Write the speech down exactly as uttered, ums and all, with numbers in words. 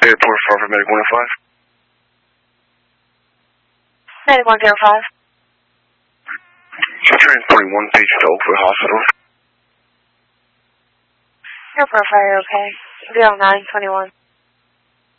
Airport, Farver, Medic one oh five. Medic one oh five. Transporting one patient to Oakwood Hospital. Airport Fire, okay. zero nine twenty-one.